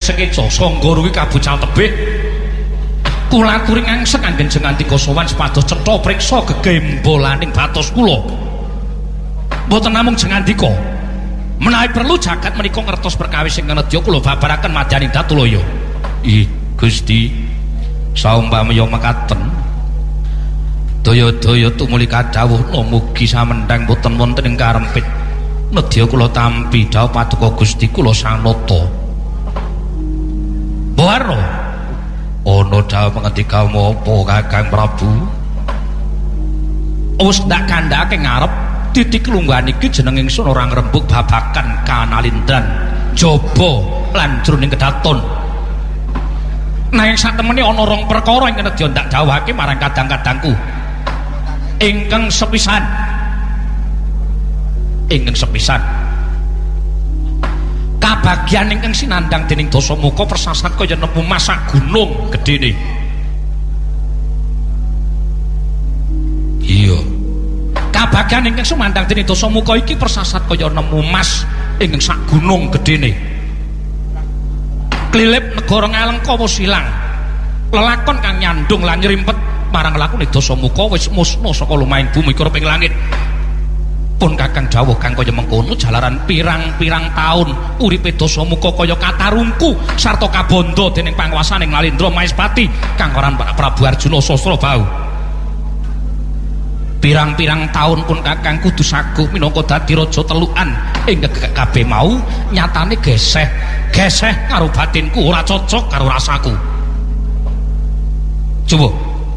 Sekeca sangga ruwi kabucal tebih. Kula aturi ngangsek anggen Jengandika sowan sepados cetha priksa gegembolaning batos kula. Mboten namung Jengandika, menawi perlu jagat menika ngertos perkawis ingkang nedya kula babaraken madyaning Datulaya. Ih, Gusti, saumpamaya mekaten. Daya-daya tumuli kadhawuhna mugi samendhang boten wonten ing karempit. Nedya kula tampi dawuh paduka Gusti kula sanata. Baro ana dawuh pangendika apa Kakang Prabu? Wis ndak kandhake ngarep titik lungguhan iki jeneng ingsun ora ngrembug babakan Kanalindran, Jaba lan jroning kedaton. Nanging satemene ana rong perkara ingkang nedya ndak dawuhake marang kadang-kadangku. Ingkang sepisan kabagyan ingkang sinandhang dening Dasamuka persasat kaya nemu masak gunung gedene. Iya, kabagyan ingkang sumandhang dening Dasamuka iki persasat kaya nemu mas ingkang sak gunung gedene. Klilip negara Ngalengka wis ilang. Lelakon kang nyandung lan nyrimpet marang lakune Dasamuka wis musna saka lumahing bumi karo ping langit. Pun Kakang dawuh kang kaya mengkono jalaran pirang-pirang taun uripe Dasamuka kaya katarungku sarta kabanda dening panguwasaning Nalindra Mahespati kang aran Prabu Arjuna Sasrabau. Pirang-pirang taun pun Kakang kudu saguh minangka dadi raja telukan ing kabeh mau nyatane geseh karo batinku ora cocok karo rasaku. Coba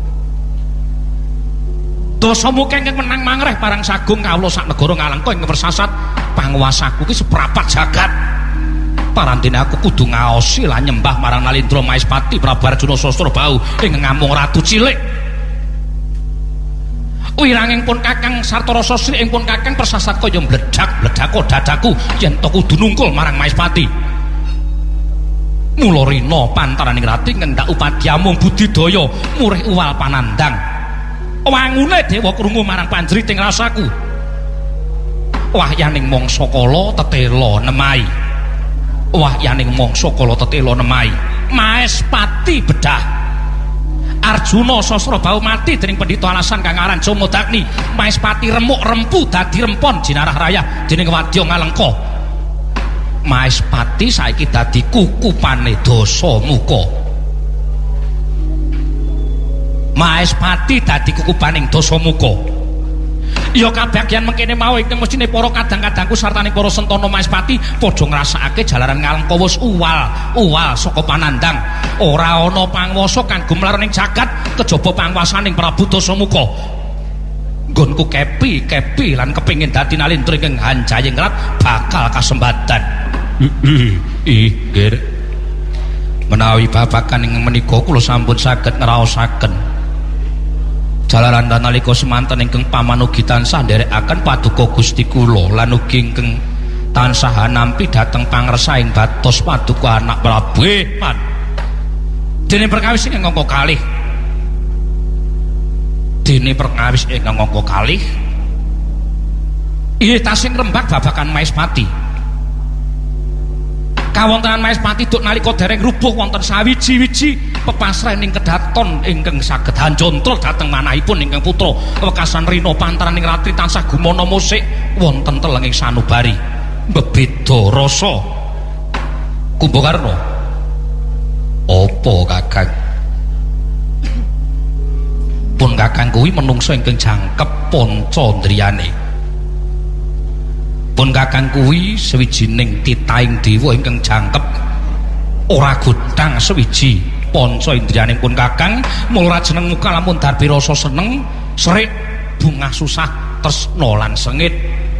Dasamuka ingkang menang mangreh parang sagung kawula sak negara Ngalengka ing persasat panguwasaku ki seprapat jagat. Parandene aku kudu ngaosi lan nyembah marang Nalindra Mahespati Prabu Arjuna Sasrabau ing ngamung ratu cilik. Wiranging pun Kakang sarta rasa srik pun Kakang persasat kaya mbledak-bledako dadaku yen to kudu nungkul marang Mahespati. Mula rina pantaraning rati ngendak upadhyamung budidaya murih uwal panandang. Wangune dewa krungu marang panjriting rasaku. Wahyaning mangsa kala tetela nemai. Mahespati bedah. Arjuna Sasrabau mati dening pendhita alasan kang aran Jamodagni. Mahespati remuk rempu dadi rempon jinarah raya dening wadya Ngalengka. Mahespati saiki dadi kukupane Dasamuka. Mahespati dadi kukubaning Dasamuka. Ya kabagyan mengkene mau ingkang mestine para kadang-kadangku sartane para sentana Mahespati padha ngrasakake jalaran Ngalengka wis uwal saka panandang. Ora ana panguwasa kang gumlar ning jagat kejaba panguwasaning Prabu Dasamuka. Nggonku kepi lan kepengin dadi Nalindra ingkang Hanjayingrat bakal kasembatan. Nggih. Menawi babakan ingkang menika kula sampun saged ngraosaken. Jalaran nalika semanten ingkang pamanugi tansah nderekaken paduka Gusti kula lan ugi ingkang tansah nampi dhateng pangresaing batos paduka anak Prabu man. Dene perkawis ingkang angka kalih. Inggih tasih ngrembak babakan Mahespati. Kawontenan Mahespati duk nalika dereng rubuh wonten sawiji-wiji pepasraning kedaton ingkang saged hanjontrol dhateng manahipun ingkang putra wekasan rina pantaraning ratri tansah gumana musik wonten telenging sanubari bebeda rasa. Kumbakarna apa Kakang? Pun Kakang kuwi menungsa ingkang jangkep pancandriyane. Pun Kakang kuwi sewijining titahing dewa ingkang jangkep ora godhang sewiji panca indriyaning pun Kakang mula jeneng muka lamun darbi rasa seneng serik bungah susah tresna lan sengit.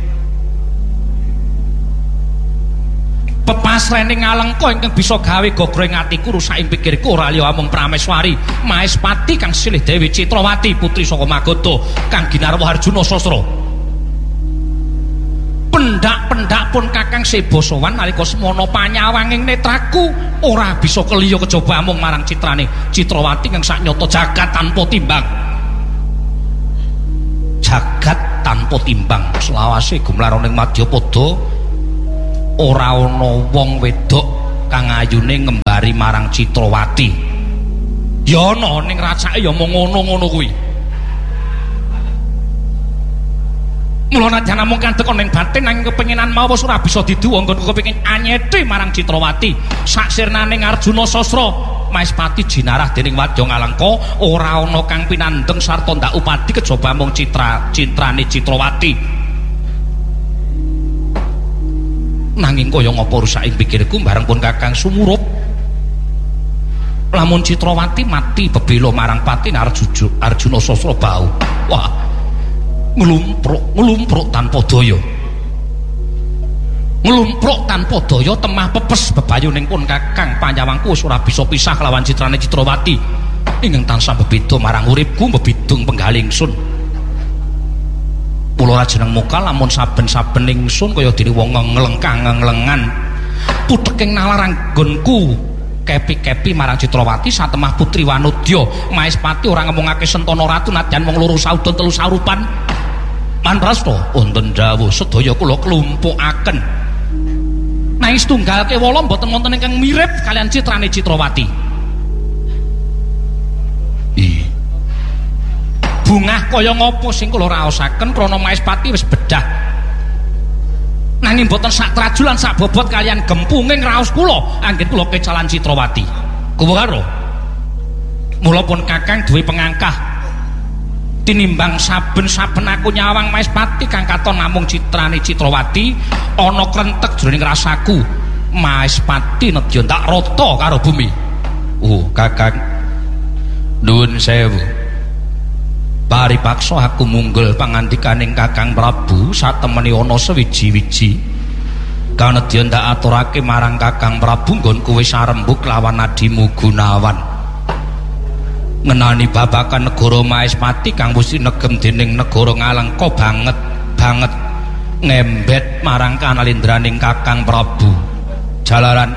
Pepasraning Ngalengka ingkang bisa gawe gogreng atiku rusaking pikirku ora liya amung Prameswari Mahespati kang silih Dewi Citrawati putri saka Magoda kang ginarwa Arjuna Sasra. Pendak-pendak pun Kakang seba sowan nalika semana panyawanging netraku ora bisa keliya kejaba amung marang citrane Citrawati kang saknyata jagat tanpa timbang. Jagat tanpa timbang selawase gumlaroning Madyapada ora ana wong wedok kang ayune ngembari marang Citrawati. Ya ana ning racake ya mung ngono-ngono kuwi. Mula najan namung kadek ning batin nang kepenginan mau wis ora bisa diduwa nggon kepengin anyete marang Citrawati. Saksirnane Arjuna Sastra Maespati jinarah dening Wadya Ngalengka ora ana kang pinandeng sarta ndak upadi kejaba mung citrane Citrawati. Nanging kaya ngapa rusak ing pikirku bareng pun Kakang sumurup. Lamun Citrawati mati bebela marang Patin Arjuna Sastra bau. Wah, nglumpruk tanpa daya. Nglumpruk tanpa daya temah pepes bebayuning pun Kakang Panyawangku wis ora bisa pisah lawan citrane Citrawati ingkang tansah bebeda marang uripku bebidung penggal ingsun. Kula jeneng muka lamun saben-saben ingsun kaya dene wong nglengkang-nglengan puteking nalar anggonku kepi-kepi marang Citrawati satemah putri Wanudya Maespati ora ngemungake Sentana Ratu nadyan wong loro saudon telu saurupan. Mandrasta wonten dawuh sedaya kula klumpukaken. Nanging setunggal kewala mboten wonten ingkang mirip kalian citrane Citrawati. Bungah kaya ngapa sing kula raosaken krana Maespati wis bedah. Nanging mboten sak trajulan sak bobot kalian gempunging raos kula anggen kula kecalan Citrawati. Kuwi karo mula pun Kakang duwe pengangkah tinimbang saben-saben aku nyawang Maespati kang katon namung citrane Citrawati ana krentek jroning rasaku. Maespati nedya tak rata karo bumi. Kakang nuwun sewu. Paripaksa aku munggul pangandikaning Kakang Prabu satemene ana sewiji-wiji. Kanedya ndak aturake marang Kakang Prabu nggonku wis arembug lawan adimu Gunawan. Ngenani babakan negara Maespati kang wis negem dening negara Ngalengka banget ngembet marang kanalindraning Kakang Prabu. Jalaran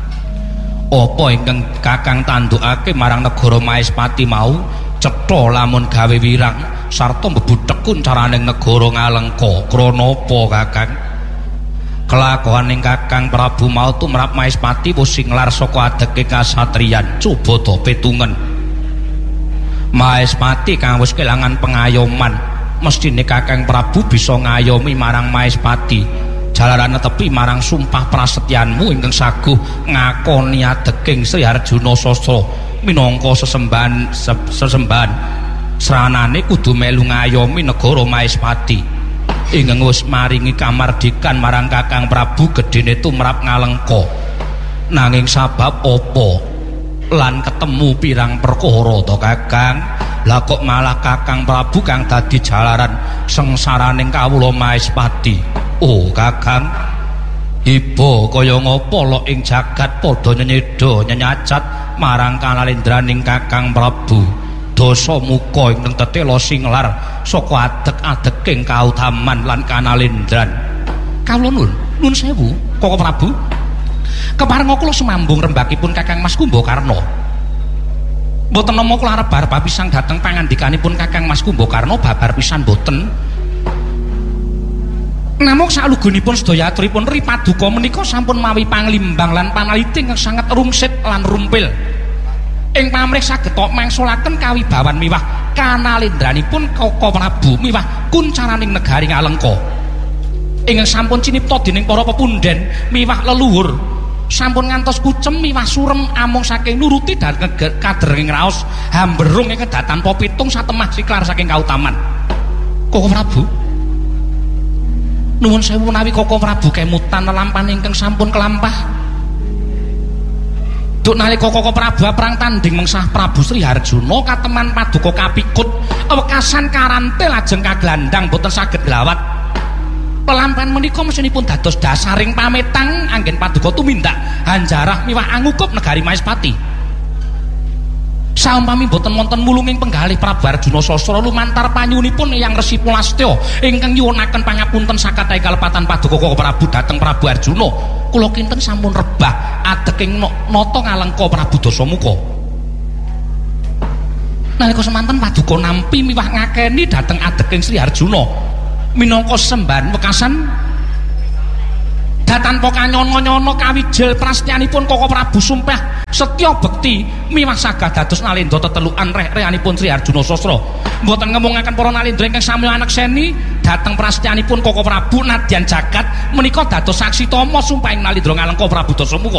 apa ingkang Kakang tandukake marang negara Maespati mau cetha lamun gawe wirang sarta mbebudhekun caraning negara Ngalengka. Krana apa Kakang? Kelakuaning Kakang Prabu mau tumrap Maespati wis singlar saka adeke kasatriyan. Coba to petungen. Maespati kang wis kelangan pengayoman, mestine Kakang Prabu bisa ngayomi marang Maespati. Jalaran netepi marang sumpah prasetyanmu ingkang saguh ngakoni adeking Sri Arjuna Sastra minangka sesembahan sranane kudu melu ngayomi negara Maespati ingkang wis maringi kamardikan marang Kakang Prabu gedene tumrap Ngalengka. Nanging sabab apa lan ketemu pirang perkara to Kakang? Lah kok malah Kakang Prabu kang dadi jalaran sengsaraning kawula Maespati. Kakang, iba kaya ngapa lo ing jagat padha nyenyeda nyenyacat marang kanalindraning Kakang Prabu. Dosa muka ing tetela singlar saka adek-adeking kautaman lan kanalindran. Kawula nuwun sewu, Kakang Prabu. Kepareng kula sumambung rembakipun Kakang Mas Kumbakarna. Mboten nama kula arep babar pisan dhateng pangandikanipun Kakang Mas Kumbakarna babar pisan mboten. Namung salugunipun sedaya aturipun ripaduka menika sampun mawi panglimbang lan panaliti ingkang sanget rumsit lan rumpil. Ing pamrih saged mangsulaken kawibawan miwah kanalindranipun Kakang Prabu miwah kuncaraning negari Ngalengka. Ingkang sampun cinipta dening para pepunden miwah leluhur. Sampun ngantos kucem miwah surem amung saking nuruti dhateng kaderenging raos hamberung ing kedatan popitung satemah siklar saking kautaman. Kakang Prabu nuwun sewu menawi Kakang Prabu kemutan lelampahan ingkang sampun kelampah. Duk nalika Kakang Prabu perang tanding mengsah Prabu Sri Harjuna kateman paduka kapikut wekasan karante lajeng kaglandang boten saged glawat. Lelampahan menika mesinipun dados dasaring pametang anggen paduka tumindak hanjarah miwah angukup negari Maespati. Saumpami boten wonten mulunging penggalih Prabu Arjuna Sastra lumantar panyunipun Eyang Resi Pulastya ingkang nyuwunaken pangapunten sakatahe kalepatan paduka Kakang Prabu dhateng Prabu Arjuna, kula kinten sampun rebah adeking nata Ngalengka Prabu Dasamuka. Nalika semanten paduka nampi miwah ngakeni dhateng adeking Sri Arjuna minangka sembahan wekasan tanpa kanyono-nyono kawijil prastyanipun Koko Prabu sumpah setya bekti miwah sagah dados nalendra tetelukan reh-rehanipun Sri Arjuna Sastra. Mboten ngemungaken para nalendra ingkang sami anekseni dhateng prastyanipun Koko Prabu nadyan jagat menika dados saksi tama sumpahing nalendra ngalengka Prabu Dasamuka.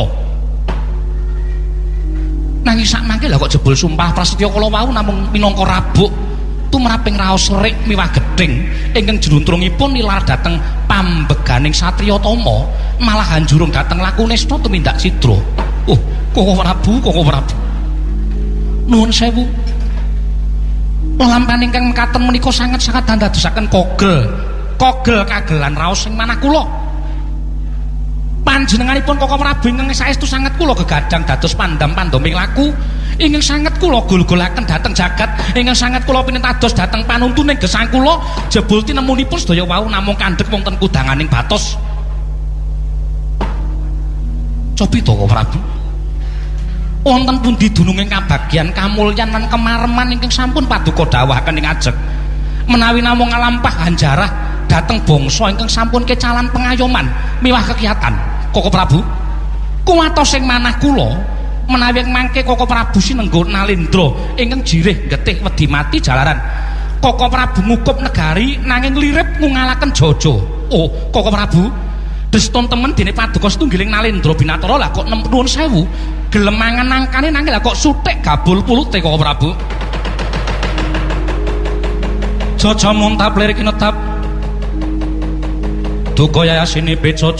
Nanging sakmangke lha kok jebul sumpah prasetya kala wau namung minangka rabuk tumraping raos serik miwah gedhing ingkang jluntrungipun nilar dhateng pambeganing satriya tama malah njurung dhateng lakunesta tumindak sidra. Koko Prabu nuwun sewu, lelampahan ingkang mekaten menika sanget-sanget dadosaken kogel kagelan raos ing manah kula. Panjenenganipun Koko Prabu ingkang saestu sanget kula gegadang dados pandam-pandaming laku ingkang sanget kula gol-golaken dhateng jagat ingkang sanget kula pinitados dhateng panuntuning gesang kula jebul tinemunipun sedaya wau namung kandhek wonten kudanganing batos. Cobi to Koko Prabu, wonten pundi dununging kabagyan kamulyan lan kemareman ingkang sampun paduka dawuhaken ing ajeng menawi namung ngalampah hanjarah dhateng bangsa ingkang sampun kecalan pengayoman miwah kekiyatan. Koko Prabu, kuwatos sing manah kula menawi mangke Koko Prabu sinengga nalendra ingkang jirih getih wedi mati jalaran Koko Prabu ngukup negari nanging lirip ngungalaken jaja. Koko Prabu, deston temen dene paduka setunggiling nalendra binatara lah kok nuwun sewu gelem mangan nangkane nanging lah kok suthik gabul pulute Koko Prabu. Jaja muntap lirik netap duka yayasine beca